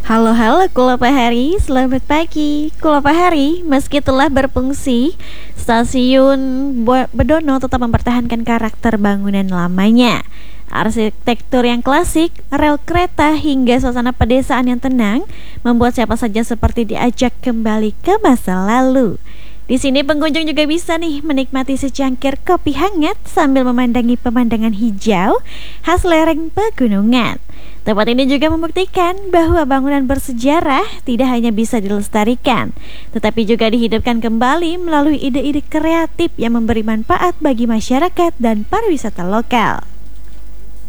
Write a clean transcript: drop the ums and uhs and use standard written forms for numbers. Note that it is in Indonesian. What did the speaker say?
Halo Kulapahari, selamat pagi. Kulapahari, meski telah berfungsi, stasiun Bedono tetap mempertahankan karakter bangunan lamanya. Arsitektur yang klasik, rel kereta hingga suasana pedesaan yang tenang membuat siapa saja seperti diajak kembali ke masa lalu. Di sini pengunjung juga bisa nih menikmati secangkir kopi hangat sambil memandangi pemandangan hijau khas lereng pegunungan. Tempat ini juga membuktikan bahwa bangunan bersejarah tidak hanya bisa dilestarikan, tetapi juga dihidupkan kembali melalui ide-ide kreatif yang memberi manfaat bagi masyarakat dan pariwisata lokal.